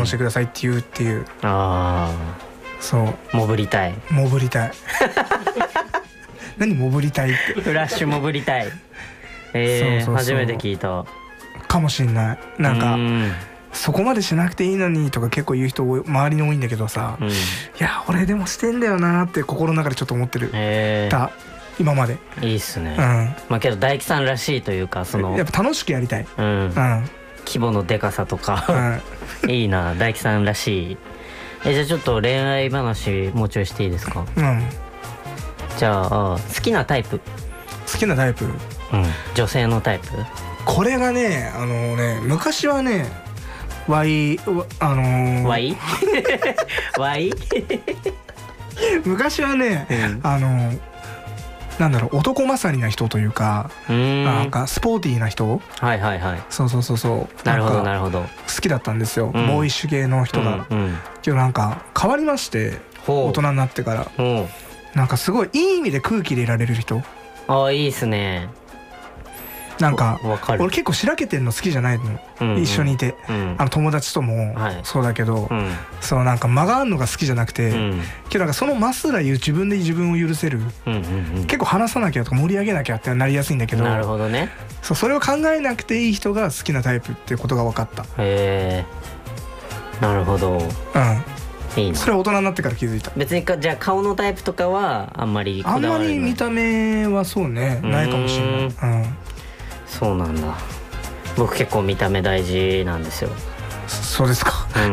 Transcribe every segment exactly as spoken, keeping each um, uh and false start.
婚してくださいって言うっていう、うん、ああそう潜りたい潜りたい何潜りたいってフラッシュ潜りたいえー、そうそうそう初めて聞いたかもしんないなんかんそこまでしなくていいのにとか結構言う人周りに多いんだけどさ、うん、いや俺でもしてんだよなって心の中でちょっと思ってる、えー、た今までいいっすね、うん、まあけど大樹さんらしいというかそのやっぱ楽しくやりたい、うんうん、 規模のでかさとか、うん、いいな大樹さんらしいえじゃあちょっと恋愛話もうちょいしていいですか、うん、じゃあ好きなタイプ好きなタイプ、うん、 女性のタイプこれがねあのね昔はねワイあのー、 ワイワイ昔はね、うん、あのー、なんだろう男勝りな人というかうんなんかスポーティーな人はいはいはいそうそうそうそうなるほどなるほど好きだったんですよ、うん、ボーイッシュ系の人が、うんうん、今日なんか変わりまして大人になってからなんかすごいいい意味で空気でいられる人ああいいっすねなんか俺結構しらけてんの好きじゃないの、うんうん、一緒にいて、うん、あの友達ともそうだけど、はい、そのなんか間があるのが好きじゃなくて、うん、けどなんかそのまっすら言う自分で自分を許せる、うんうんうん、結構話さなきゃとか盛り上げなきゃってなりやすいんだけどなるほどねそうそれを考えなくていい人が好きなタイプっていうことが分かったへえなるほどうんいいなそれは大人になってから気づいた別にかじゃあ顔のタイプとかはあんまりこだわらないあんまり見た目はそうねないかもしれないうんそうなんだ僕結構見た目大事なんですよそうですか、うん、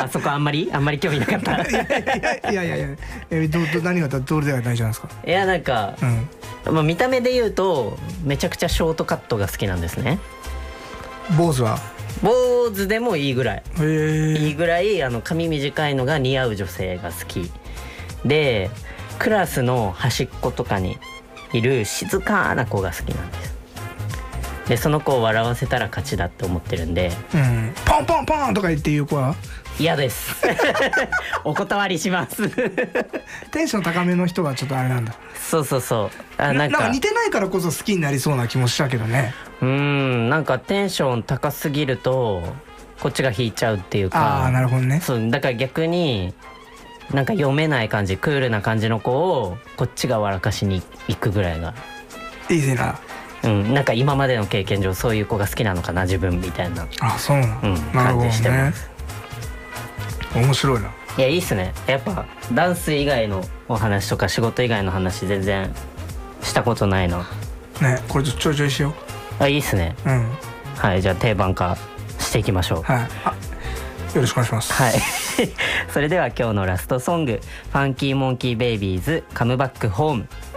あそこあんまりあんまり興味なかったいやいやいやいやいやえどど何がどれでが大事なんですかいやなんか、うんまあ、見た目で言うとめちゃくちゃショートカットが好きなんですね坊主は坊主でもいいぐらいいいぐらいあの髪短いのが似合う女性が好きでクラスの端っことかにいる静かな子が好きなんですでその子を笑わせたら勝ちだって思ってるんで、 うん、ポンポンポンとか言って言う子は嫌ですお断りしますテンション高めの人はちょっとあれなんだそうそうそうあなんかなんか似てないからこそ好きになりそうな気もしたけどねうんなんかテンション高すぎるとこっちが引いちゃうっていうかあーなるほどねそうだから逆になんか読めない感じクールな感じの子をこっちが笑かしに行くぐらいがいいなうん、なんか今までの経験上そういう子が好きなのかな自分みたいなあそうなの、うん、 感じしてます、 ね、面白いないやいいっすねやっぱダンス以外のお話とか仕事以外の話全然したことないのねこれちょいちょいしようあいいっすねうんはいじゃあ定番化していきましょうはいあよろしくお願いしますはいそれでは今日のラストソングファンキーモンキーベイビーズカムバックホーム